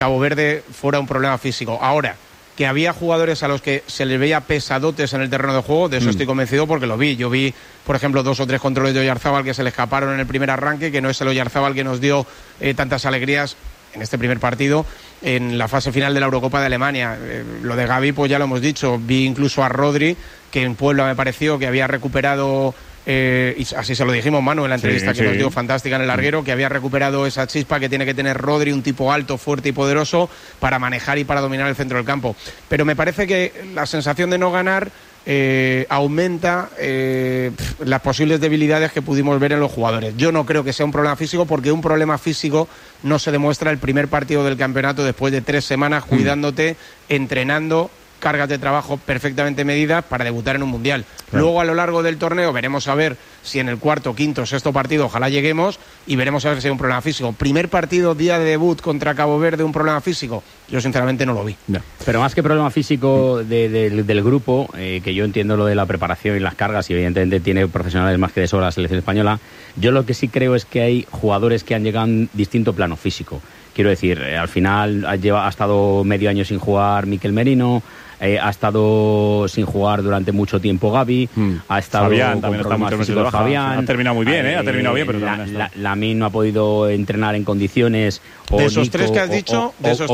Cabo Verde fuera un problema físico. Ahora, que había jugadores a los que se les veía pesadotes en el terreno de juego, de eso estoy convencido porque lo vi. Yo vi, por ejemplo, 2 o 3 controles de Oyarzábal que se le escaparon en el primer arranque, que no es el Oyarzábal que nos dio tantas alegrías en este primer partido en la fase final de la Eurocopa de Alemania. Lo de Gavi, pues ya lo hemos dicho. Vi incluso a Rodri, que en Puebla me pareció que había recuperado... y así se lo dijimos, Manu, en la entrevista que nos dio fantástica en el larguero, que había recuperado esa chispa que tiene que tener Rodri, un tipo alto, fuerte y poderoso para manejar y para dominar el centro del campo. Pero me parece que la sensación de no ganar aumenta las posibles debilidades que pudimos ver en los jugadores. Yo no creo que sea un problema físico, porque un problema físico no se demuestra el primer partido del campeonato después de 3 semanas cuidándote, entrenando, cargas de trabajo perfectamente medidas para debutar en un mundial. Claro. Luego, a lo largo del torneo, veremos a ver si en el 4º, 5º, 6º partido ojalá lleguemos, y veremos a ver si hay un problema físico. Primer partido, día de debut contra Cabo Verde, un problema físico. Yo sinceramente no lo vi. No. Pero más que problema físico del grupo, que yo entiendo lo de la preparación y las cargas, y evidentemente tiene profesionales más que de sobra la selección española, yo lo que sí creo es que hay jugadores que han llegado en distinto plano físico. Quiero decir, al final ha estado medio año sin jugar Mikel Merino, ha estado sin jugar durante mucho tiempo Gavi, ha estado Fabián, con también problemas físicos Fabián. Ha terminado muy bien, ha terminado bien, pero Lamine no ha podido entrenar en condiciones. De esos tres que has dicho, de los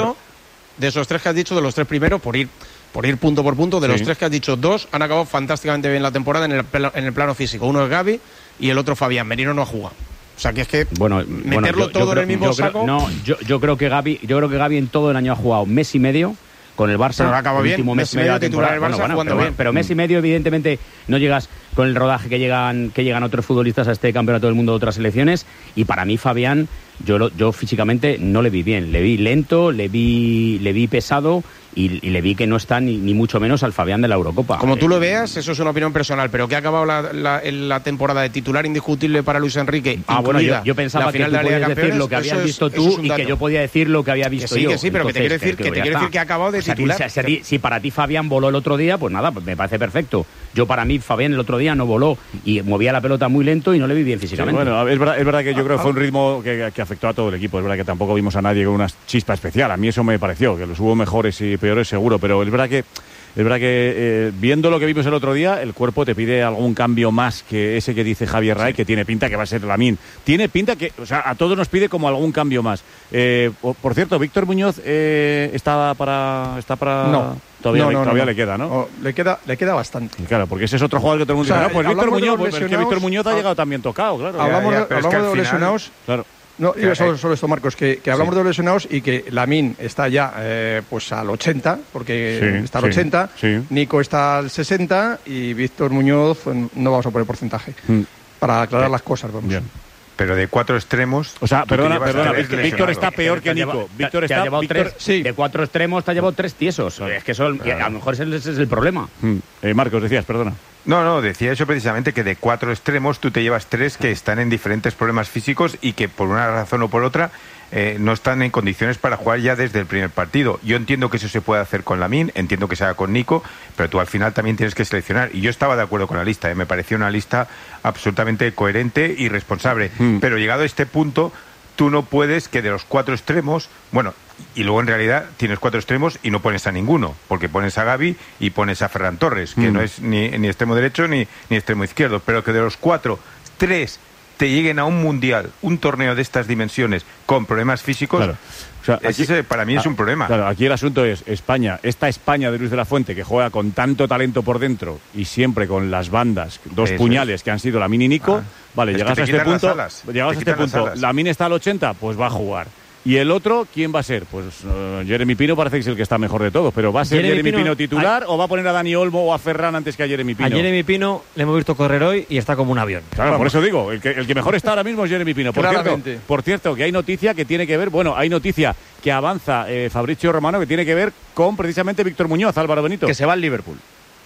3 primeros, por ir punto por punto, de los 3 que has dicho, 2 han acabado fantásticamente bien la temporada en el plano físico. Uno es Gavi y el otro Fabián. Merino no ha jugado. O sea, que es que meterlo todo en el mismo saco... Yo creo que Gavi en todo el año ha jugado mes y medio con el Barça. Pero acabó bien, mes y medio titular el Barça jugando bien. Pero mes y medio, evidentemente, no llegas con el rodaje que llegan otros futbolistas a este campeonato del mundo de otras selecciones. Y para mí, Fabián, yo físicamente no le vi bien. Le vi lento, le vi pesado y le vi que no está ni mucho menos al Fabián de la Eurocopa. Como tú lo veas, eso es una opinión personal, pero que ha acabado la temporada de titular indiscutible para Luis Enrique. Bueno, yo pensaba que tú podías decir lo que habías visto tú y que yo podía decir lo que había visto yo. Que sí, pero que te quiero decir que ha acabado de titular. Si para ti Fabián voló el otro día, pues nada, pues me parece perfecto. Yo para mí Fabián el otro día no voló y movía la pelota muy lento y no le vi bien físicamente. Sí, bueno, es verdad que yo creo que fue un ritmo que afectó a todo el equipo. Es verdad que tampoco vimos a nadie con una chispa especial. A mí eso me pareció, que los hubo mejores y peores seguro, pero es verdad que viendo lo que vimos el otro día, el cuerpo te pide algún cambio más que ese que dice Javier Ray, que tiene pinta que va a ser Lamine. Tiene pinta que, o sea, a todos nos pide como algún cambio más. Por cierto, Víctor Muñoz está para... No. Todavía le queda, ¿no? No, le queda bastante. Claro, porque ese es otro jugador que todo el mundo dice, pues Víctor Muñoz ha llegado también tocado, claro. Hablamos de los lesionados. Claro. No, solo esto, Marcos, que hablamos de los lesionados y que Lamine está ya pues al 80, porque está al 80, Nico está al 60 y Víctor Muñoz no vamos a poner porcentaje. Para aclarar las cosas, vamos. Bien. Pero de 4 extremos... O sea, perdona, Víctor está peor que Nico. De 4 extremos te ha llevado 3 tiesos. Claro. Es que eso, a lo mejor ese es el problema. Marcos, decías, perdona. No, decía eso precisamente, que de 4 extremos tú te llevas 3 que están en diferentes problemas físicos y que por una razón o por otra no están en condiciones para jugar ya desde el primer partido. Yo entiendo que eso se puede hacer con Lamine, entiendo que se haga con Nico, pero tú al final también tienes que seleccionar. Y yo estaba de acuerdo con la lista, me pareció una lista absolutamente coherente y responsable. Pero llegado a este punto, tú no puedes que de los 4 extremos... Bueno, y luego en realidad tienes 4 extremos y no pones a ninguno, porque pones a Gavi y pones a Ferran Torres, que no es ni extremo derecho ni extremo izquierdo, pero que de los 4, 3 te lleguen a un mundial, un torneo de estas dimensiones con problemas físicos, claro. O sea, aquí, para mí es un problema. Claro, aquí el asunto es España, esta España de Luis de la Fuente, que juega con tanto talento por dentro y siempre con las bandas, 2 puñales que han sido Lamine y Nico, vale, llegas a este punto, Lamine está al 80, pues va a jugar. ¿Y el otro quién va a ser? Pues Jeremy Pino parece que es el que está mejor de todos, pero ¿va a ser Jeremy Pino titular o va a a Dani Olmo o a Ferran antes que a Jeremy Pino? A Jeremy Pino le hemos visto correr hoy y está como un avión. Claro, por eso digo, el que mejor está ahora mismo es Jeremy Pino. Por cierto, que hay noticia que tiene que ver, hay noticia que avanza Fabrizio Romano, que tiene que ver con precisamente Víctor Muñoz, Álvaro Benito. Que se va al Liverpool.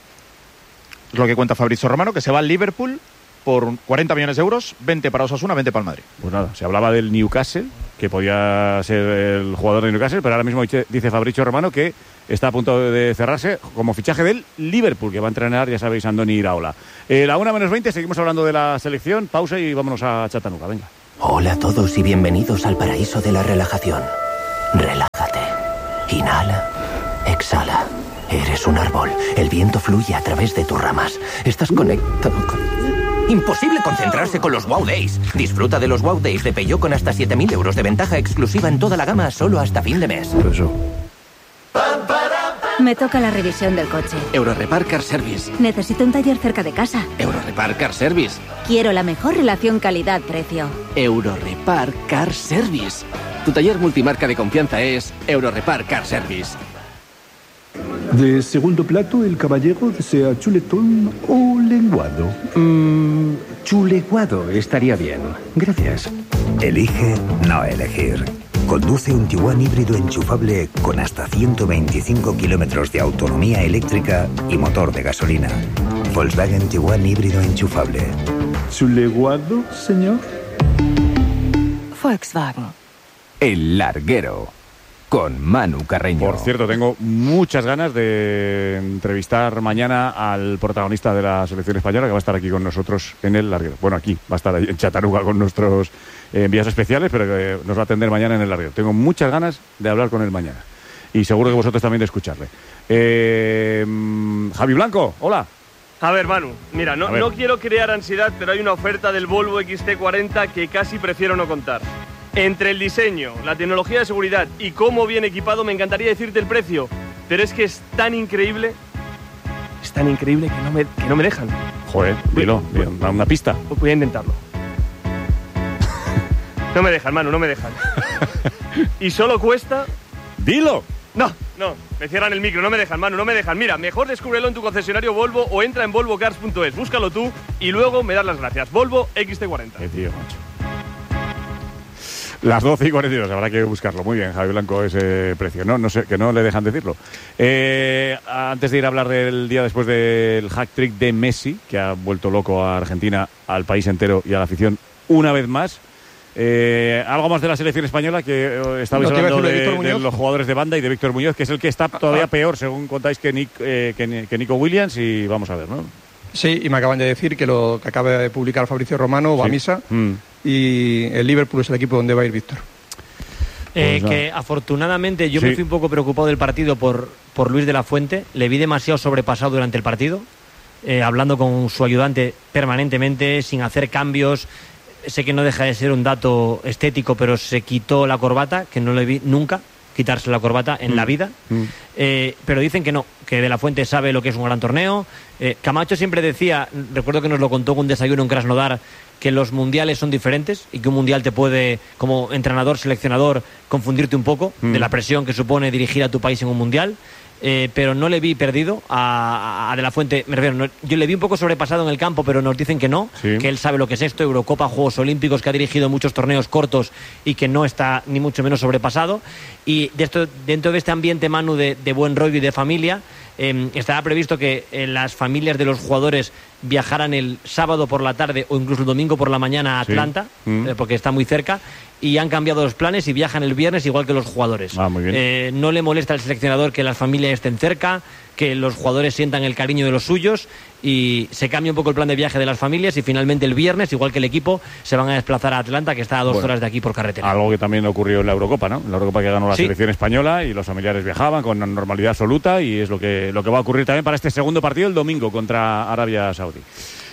Es lo que cuenta Fabrizio Romano, que se va al Liverpool por 40 millones de euros, 20 para Osasuna, 20 para el Madrid. Pues nada, se hablaba del Newcastle, que podía ser el jugador de Newcastle, pero ahora mismo dice Fabrizio Romano que está a punto de cerrarse como fichaje del Liverpool, que va a entrenar, ya sabéis, Andoni Iraola. La 1:20, seguimos hablando de la selección, pausa y vámonos a Chattanooga, venga. Hola a todos y bienvenidos al paraíso de la relajación. Relájate. Inhala. Exhala. Eres un árbol. El viento fluye a través de tus ramas. Estás conectado con... Imposible concentrarse con los Wow Days. Disfruta de los Wow Days de Peugeot con hasta 7.000 euros de ventaja exclusiva en toda la gama solo hasta fin de mes. Me toca la revisión del coche. Eurorepar Car Service. Necesito un taller cerca de casa. Eurorepar Car Service. Quiero la mejor relación calidad-precio. Eurorepar Car Service. Tu taller multimarca de confianza es Eurorepar Car Service. De segundo plato, el caballero desea chuletón o lenguado. Chuleguado estaría bien. Gracias. Elige no elegir. Conduce un Tiguan híbrido enchufable con hasta 125 kilómetros de autonomía eléctrica y motor de gasolina. Volkswagen Tiguan híbrido enchufable. ¿Chuleguado, señor? Volkswagen. El larguero. Con Manu Carreño. Por cierto, tengo muchas ganas de entrevistar mañana al protagonista de la selección española, que va a estar aquí con nosotros en el larguero. Bueno, aquí, va a estar ahí en Chataruga con nuestros envíos especiales, pero que nos va a atender mañana en el larguero. Tengo muchas ganas de hablar con él mañana. Y seguro que vosotros también de escucharle. Javi Blanco, hola. A ver, Manu, mira, no quiero crear ansiedad, pero hay una oferta del Volvo XT40 que casi prefiero no contar. Entre el diseño, la tecnología de seguridad y cómo viene equipado, me encantaría decirte el precio, pero es que es tan increíble que no me dejan. Joder, dilo, una pista. Voy a intentarlo. No me dejan, Manu, no me dejan. Y solo cuesta... ¡Dilo! No, me cierran el micro, no me dejan, Manu, no me dejan. Mira, mejor descúbrelo en tu concesionario Volvo o entra en volvocars.es, búscalo tú y luego me das las gracias. Volvo XT40. Qué tío, macho. Las 12:42, habrá que buscarlo. Muy bien, Javi Blanco, ese precio. No sé, que no le dejan decirlo. Antes de ir a hablar del día después del hat-trick de Messi, que ha vuelto loco a Argentina, al país entero y a la afición una vez más. Algo más de la selección española, que estabais hablando de los jugadores de banda y de Víctor Muñoz, que es el que está todavía peor, según contáis, que Nico Williams, y vamos a ver, ¿no? Sí, y me acaban de decir que lo que acaba de publicar Fabrizio Romano va a misa, y el Liverpool es el equipo donde va a ir Víctor. Que afortunadamente yo me fui un poco preocupado del partido por Luis de la Fuente. Le vi demasiado sobrepasado durante el partido, hablando con su ayudante permanentemente, sin hacer cambios. Sé que no deja de ser un dato estético, pero se quitó la corbata, que no le vi nunca quitarse la corbata en la vida. Pero dicen que no, que de la Fuente sabe lo que es un gran torneo. Camacho siempre decía, recuerdo que nos lo contó en un desayuno en Krasnodar, que los mundiales son diferentes y que un mundial te puede, como entrenador, seleccionador, confundirte un poco de la presión que supone dirigir a tu país en un mundial. Pero no le vi perdido a De la Fuente, me refiero, yo le vi un poco sobrepasado en el campo, pero nos dicen que no, que él sabe lo que es esto, Eurocopa, Juegos Olímpicos, que ha dirigido muchos torneos cortos y que no está ni mucho menos sobrepasado. Y dentro de este ambiente, Manu, de buen rollo y de familia, estaba previsto que las familias de los jugadores viajaran el sábado por la tarde o incluso el domingo por la mañana a Atlanta, porque está muy cerca, y han cambiado los planes y viajan el viernes igual que los jugadores. Muy bien. No le molesta al seleccionador que las familias estén cerca, que los jugadores sientan el cariño de los suyos, y se cambia un poco el plan de viaje de las familias, y finalmente el viernes, igual que el equipo, se van a desplazar a Atlanta, que está a 2 horas de aquí por carretera. Algo que también ocurrió en la Eurocopa, ¿no? En la Eurocopa que ganó la selección española, y los familiares viajaban con normalidad absoluta, y es lo que va a ocurrir también para este segundo partido el domingo contra Arabia Saudí.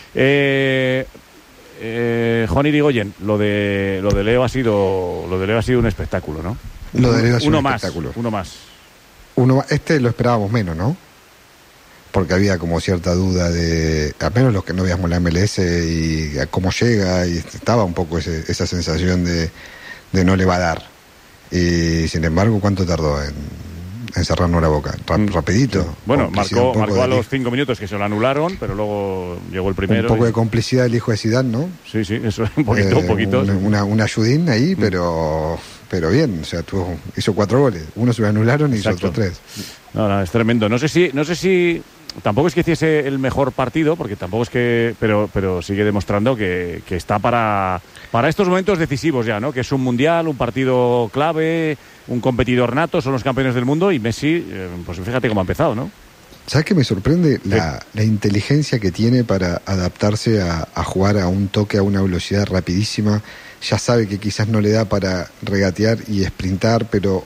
Juan Irigoyen, lo de Leo ha sido un espectáculo, ¿no? Lo de Leo ha sido un espectáculo. Uno más. Este lo esperábamos menos, ¿no? Porque había como cierta duda de, al menos los que no veíamos la MLS y a cómo llega, y estaba un poco esa sensación de no le va a dar. Y sin embargo, ¿cuánto tardó en cerrarnos la boca? Rapidito. Bueno, marcó a los 5 minutos, que se lo anularon, pero luego llegó el primero. Un poco de complicidad del hijo de Zidane, ¿no? Sí, eso, un poquito. Un ayudín ahí, pero bien, o sea, hizo 4 goles. Uno se lo anularon y hizo otros 3. No, es tremendo. No sé si tampoco es que hiciese el mejor partido, porque tampoco es que, pero sigue demostrando que está para estos momentos decisivos ya, ¿no? Que es un mundial, un partido clave, un competidor nato, son los campeones del mundo, y Messi, pues fíjate cómo ha empezado, ¿no? ¿Sabes qué me sorprende? La inteligencia que tiene para adaptarse a jugar a un toque, a una velocidad rapidísima. Ya sabe que quizás no le da para regatear y sprintar, pero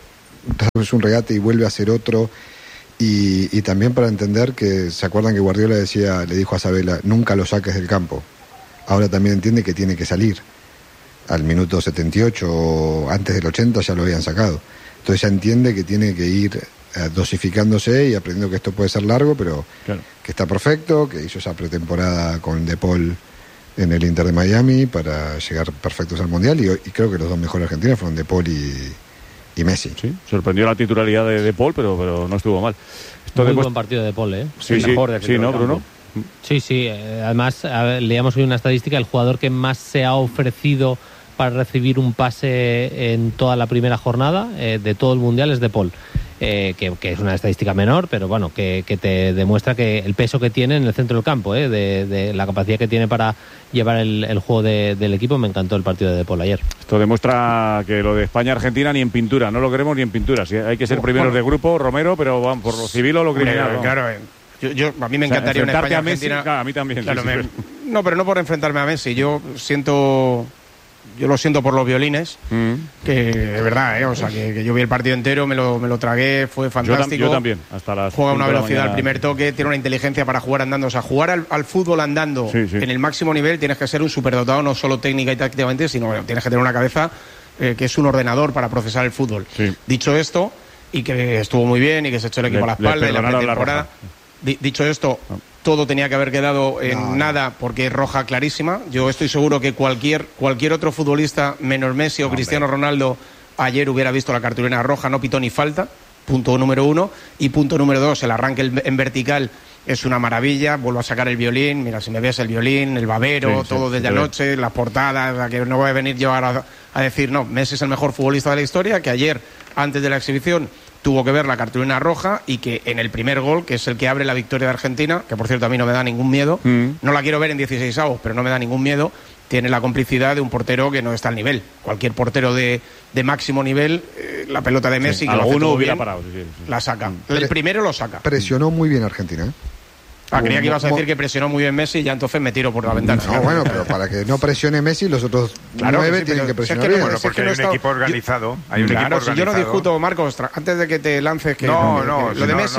es un regate y vuelve a ser otro. Y también para entender que, ¿se acuerdan que Guardiola le dijo a Sabela, nunca lo saques del campo? Ahora también entiende que tiene que salir. Al minuto 78 o antes del 80 ya lo habían sacado. Entonces ya entiende que tiene que ir dosificándose y aprendiendo que esto puede ser largo, pero claro, que está perfecto, que hizo esa pretemporada con De Paul en el Inter de Miami para llegar perfectos al Mundial, y creo que los dos mejores argentinos fueron De Paul y Messi. Sí, sorprendió la titularidad de Paul, pero no estuvo mal. Muy buen partido de Paul, ¿eh? Sí, sí, mejor sí, ¿no, Bruno? Sí. Además, leíamos hoy una estadística, el jugador que más se ha ofrecido para recibir un pase en toda la primera jornada de todo el Mundial es De Paul. Que es una estadística menor, pero bueno, que te demuestra que el peso que tiene en el centro del campo, de la capacidad que tiene para llevar el juego del equipo. Me encantó el partido de Paul ayer. Esto demuestra que lo de España-Argentina ni en pintura, no lo queremos ni en pintura. Sí, hay que ser primeros de grupo, Romero, pero vamos, por lo civil o lo criminal. Claro, a mí me encantaría una España-Argentina. Claro, a mí también. Claro, no, pero no por enfrentarme a Messi. Yo lo siento por los violines, que de verdad, o sea, que yo vi el partido entero, me lo tragué, fue fantástico. Yo también, hasta las juega a una velocidad al primer toque, tiene una inteligencia para jugar andando, o sea, jugar al fútbol andando en el máximo nivel tienes que ser un superdotado, no solo técnica y tácticamente, sino tienes que tener una cabeza que es un ordenador para procesar el fútbol. Sí. Dicho esto, y que estuvo muy bien y que se echó el equipo a la espalda y la pretemporada. Dicho esto, todo tenía que haber quedado en nada porque es roja clarísima. Yo estoy seguro que cualquier otro futbolista, menos Messi o Cristiano Ronaldo, ayer hubiera visto la cartulina roja, no pitó ni falta. Punto número 1. Y punto número 2, el arranque en vertical es una maravilla. Vuelvo a sacar el violín. Mira, si me ves el violín, el babero, todo desde anoche, las portadas, a que no voy a venir yo ahora a decir, no, Messi es el mejor futbolista de la historia, que ayer, antes de la exhibición, tuvo que ver la cartulina roja y que en el primer gol, que es el que abre la victoria de Argentina, que por cierto a mí no me da ningún miedo, no la quiero ver en 16avos, pero no me da ningún miedo, tiene la complicidad de un portero que no está al nivel. Cualquier portero de máximo nivel, la pelota de Messi, que alguno lo hubiera bien, parado. la saca. El primero lo saca. Presionó muy bien Argentina, ¿eh? Creía que ibas a decir que presionó muy bien Messi y ya entonces me tiro por la ventana. No, bueno, pero para que no presione Messi, los otros 9 tienen que presionar bien. Bueno, porque hay un equipo organizado. Hay un equipo organizado. Yo no discuto, Marcos, antes de que te lances, que lo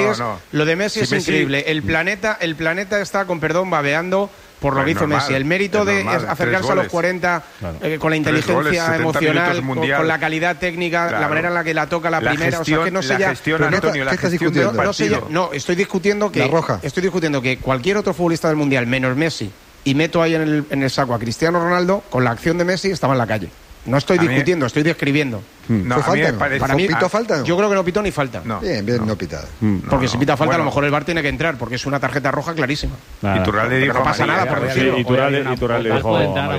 de Messi es increíble. El planeta está, con perdón, babeando por lo que hizo Messi. El mérito de acercarse a los 40 con la inteligencia emocional, con la calidad técnica, la manera en la que la toca la primera, o sea, que no sé ya. ¿Qué estás discutiendo? No, estoy discutiendo que cualquier otro futbolista del Mundial, menos Messi, y meto ahí en el saco a Cristiano Ronaldo, con la acción de Messi estaba en la calle. No estoy discutiendo, estoy describiendo. No, ¿Fue falta? Para mí, ¿pitó falta? Yo creo que no pitó ni falta. No. Bien, no pitado. Porque si pita falta, a lo mejor el VAR tiene que entrar, porque es una tarjeta roja clarísima. Iturralde dijo no pasa nada por decirlo. Iturralde dijo.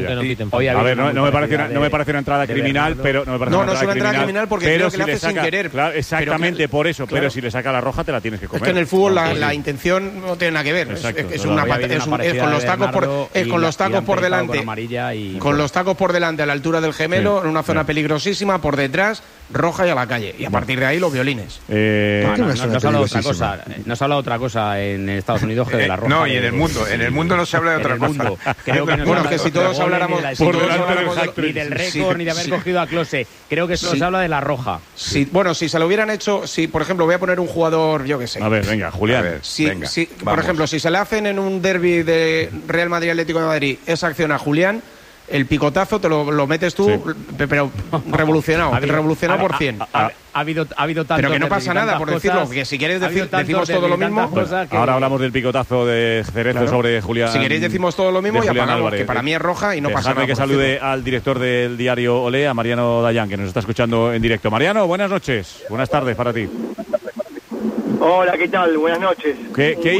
A ver, no me parece una entrada criminal, pero no es una entrada criminal porque creo que le hace sin querer. Exactamente por eso, pero si le saca la roja te la tienes que comer. Es que en el fútbol la intención no tiene nada que ver. Es con los tacos por delante. Con los tacos por delante a la altura del gemelo, en una zona peligrosísima, por detrás, roja y a la calle. Y a partir de ahí los violines. No se habla de otra cosa en Estados Unidos que de la roja. No, y en el mundo. En el mundo no se habla de otra cosa. Creo que bueno, que si todos habláramos ni del récord ni de haber cogido a Klose, creo que solo se habla de la roja. Bueno, si se lo hubieran hecho, por ejemplo, voy a poner un jugador, yo qué sé. A ver, venga, Julián. Por ejemplo, si se le hacen en un derbi de Real Madrid Atlético de Madrid esa acción a Julián, el picotazo te lo metes tú, pero revolucionado por 100. Ha habido tanto. Pero que no pasa nada, por decirlo, que si quieres decimos todo lo mismo. Ahora hablamos del picotazo de Cerezo sobre Julián. Si queréis decimos todo lo mismo y apagamos, que para mí es roja y no pasa nada. Que salude al director del diario Olé, a Mariano Dayan, que nos está escuchando en directo. Mariano, buenas noches, buenas tardes para ti. Hola, ¿qué tal? Buenas noches. ¿Qué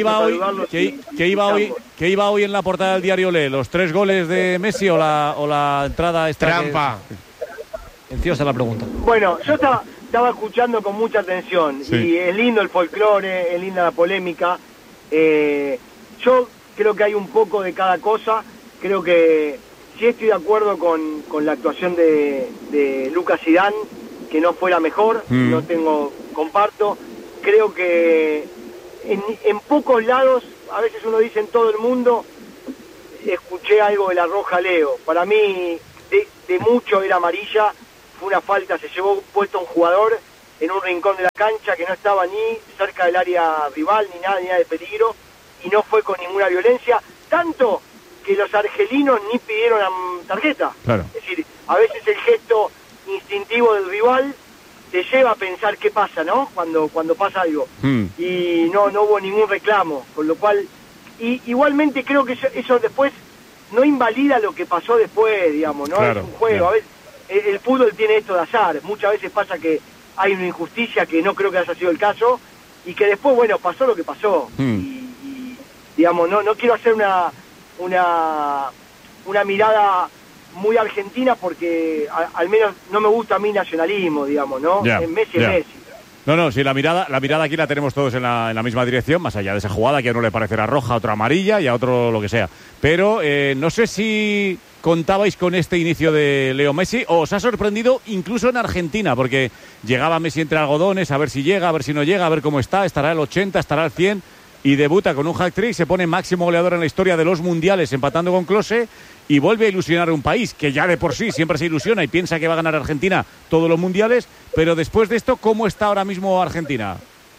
iba hoy en la portada del diario Olé? ¿Los 3 goles de Messi o la entrada esta? Trampa. Enciosa la pregunta. Bueno, yo estaba escuchando con mucha atención y es lindo el folclore, es linda la polémica. Yo creo que hay un poco de cada cosa. Creo que sí estoy de acuerdo con la actuación de Lucas Zidane, que no fue la mejor, comparto. Creo que en pocos lados, a veces uno dice en todo el mundo, escuché algo de la roja Leo. Para mí, de mucho era amarilla, fue una falta, se llevó puesto un jugador en un rincón de la cancha que no estaba ni cerca del área rival, ni nada de peligro, y no fue con ninguna violencia, tanto que los argelinos ni pidieron tarjeta. Claro. Es decir, a veces el gesto instintivo del rival te lleva a pensar qué pasa, ¿no? Cuando pasa algo. Y no hubo ningún reclamo, con lo cual, y igualmente creo que eso después no invalida lo que pasó después, digamos, ¿no? Claro, es un juego, a veces el fútbol tiene esto de azar, muchas veces pasa que hay una injusticia que no creo que haya sido el caso, y que después, bueno, pasó lo que pasó. Y digamos, no quiero hacer una mirada muy argentina porque al menos no me gusta a mí nacionalismo, digamos, ¿no? En Messi es Messi. No, sí, la mirada aquí la tenemos todos en la misma dirección, más allá de esa jugada que a uno le parecerá roja, a otro amarilla y a otro lo que sea. Pero no sé si contabais con este inicio de Leo Messi o os ha sorprendido incluso en Argentina, porque llegaba Messi entre algodones, a ver si llega, a ver si no llega, a ver cómo está, estará el 80, estará el 100... y debuta con un hat-trick, se pone máximo goleador en la historia de los mundiales, empatando con Klose, y vuelve a ilusionar a un país que ya de por sí siempre se ilusiona y piensa que va a ganar Argentina todos los mundiales, pero después de esto, ¿cómo está ahora mismo Argentina?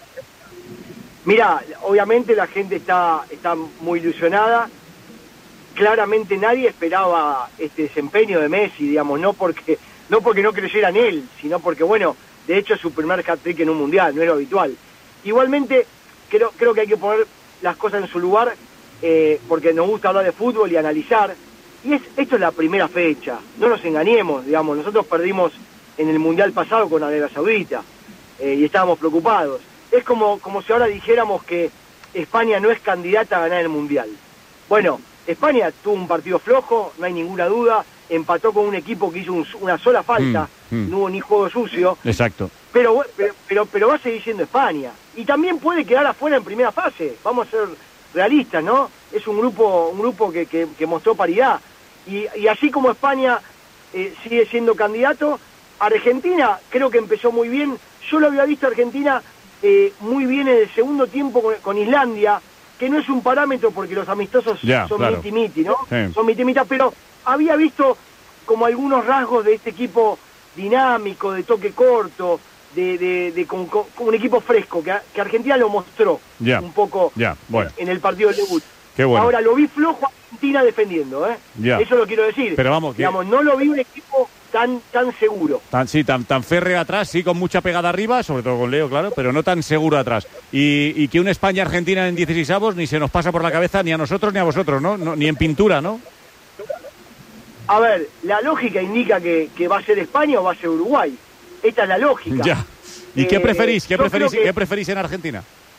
Mira, obviamente la gente está muy ilusionada, claramente nadie esperaba este desempeño de Messi, digamos, no porque no creyera en él, sino porque, bueno, de hecho es su primer hat-trick en un mundial, no era habitual. Igualmente, creo que hay que poner las cosas en su lugar, porque nos gusta hablar de fútbol y analizar, y esto es la primera fecha, no nos engañemos, digamos, nosotros perdimos en el Mundial pasado con Arabia Saudita, y estábamos preocupados. Es como si ahora dijéramos que España no es candidata a ganar el Mundial. Bueno, España tuvo un partido flojo, no hay ninguna duda, empató con un equipo que hizo una sola falta, no hubo ni juego sucio. Exacto. Pero va a seguir siendo España. Y también puede quedar afuera en primera fase. Vamos a ser realistas, ¿no? Es un grupo que mostró paridad. Y así como España sigue siendo candidato, Argentina creo que empezó muy bien. Yo lo había visto a Argentina muy bien en el segundo tiempo con Islandia, que no es un parámetro porque los amistosos son claro. miti-miti, ¿no? Sí. Son miti-mita, pero había visto como algunos rasgos de este equipo dinámico, de toque corto, con un equipo fresco, que Argentina lo mostró un poco bueno. en el partido del debut. Qué bueno. Ahora lo vi flojo a Argentina defendiendo, eso lo quiero decir. Pero vamos, digamos, no lo vi un equipo tan seguro. Tan férreo atrás, sí, con mucha pegada arriba, sobre todo con Leo, claro, pero no tan seguro atrás. Y que una España-Argentina en 16avos ni se nos pasa por la cabeza ni a nosotros ni a vosotros, ¿no? Ni en pintura, ¿no? A ver, la lógica indica que va a ser España o va a ser Uruguay. Esta es la lógica. Ya. ¿Y qué preferís? ¿Qué preferís en Argentina?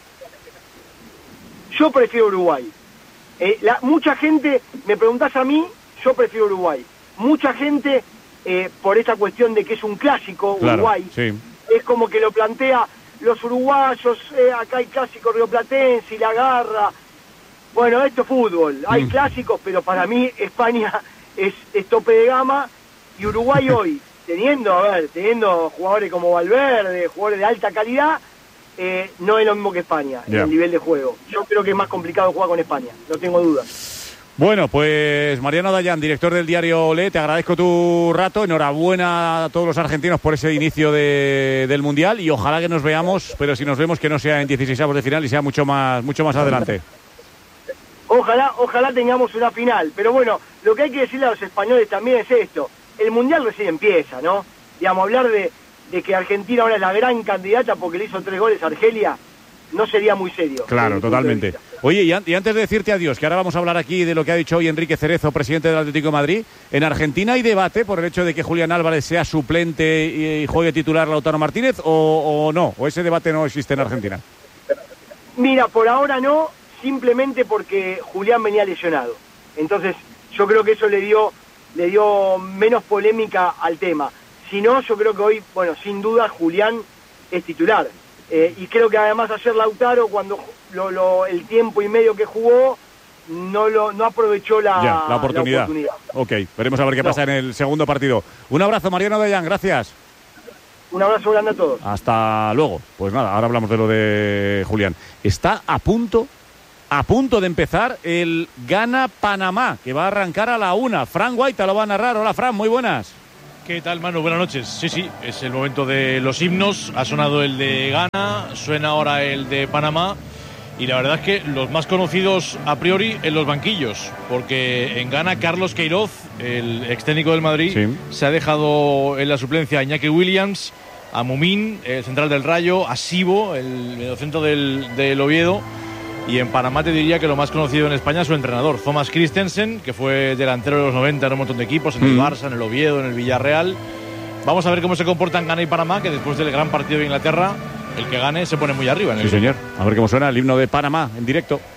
Yo prefiero Uruguay. Mucha gente, me preguntás a mí, yo prefiero Uruguay. Mucha gente, por esa cuestión de que es un clásico, claro, Uruguay, sí. Es como que lo plantea los uruguayos, acá hay clásico rioplatense y la garra. Bueno, esto es fútbol, hay clásicos, pero para mí España es tope de gama, y Uruguay hoy, teniendo jugadores como Valverde, jugadores de alta calidad, no es lo mismo que España en el nivel de juego. Yo creo que es más complicado jugar con España, no tengo dudas. Bueno, pues Mariano Dayan, director del diario Olé, te agradezco tu rato, enhorabuena a todos los argentinos por ese inicio del Mundial, y ojalá que nos veamos, pero si nos vemos que no sea en 16avos de final y sea mucho más adelante. Ojalá tengamos una final, pero bueno, lo que hay que decirle a los españoles también es esto: el Mundial recién empieza, ¿no? Digamos, hablar de que Argentina ahora es la gran candidata porque le hizo 3 goles a Argelia no sería muy serio. Claro, totalmente. Oye, y antes de decirte adiós, que ahora vamos a hablar aquí de lo que ha dicho hoy Enrique Cerezo, presidente del Atlético de Madrid, ¿en Argentina hay debate por el hecho de que Julián Álvarez sea suplente y juegue titular Lautaro Martínez o no? ¿O ese debate no existe en Argentina? Mira, por ahora no, simplemente porque Julián venía lesionado. Entonces, yo creo que eso le dio menos polémica al tema. Si no, yo creo que hoy, bueno, sin duda Julián es titular. Y creo que además ayer Lautaro, cuando el tiempo y medio que jugó, no aprovechó la oportunidad. Ok, veremos a ver qué pasa en el segundo partido. Un abrazo, Mariano Dayan, gracias. Un abrazo grande a todos. Hasta luego. Pues nada, ahora hablamos de lo de Julián. Está a punto de empezar el Ghana-Panamá, que va a arrancar a la 1. Fran Guaita lo va a narrar. Hola, Fran, muy buenas. ¿Qué tal, Manu? Buenas noches. Sí, es el momento de los himnos. Ha sonado el de Ghana, suena ahora el de Panamá. Y la verdad es que los más conocidos a priori en los banquillos. Porque en Ghana, Carlos Queiroz, el ex técnico del Madrid, se ha dejado en la suplencia a Iñaki Williams, a Mumín, el central del Rayo, a Sibo, el mediocentro del Oviedo. Y en Panamá te diría que lo más conocido en España es su entrenador, Thomas Christensen, que fue delantero de los 90 en un montón de equipos, en el Barça, en el Oviedo, en el Villarreal. Vamos a ver cómo se comportan Ghana y Panamá, que después del gran partido de Inglaterra, el que gane se pone muy arriba. Sí, señor. A ver cómo suena el himno de Panamá en directo.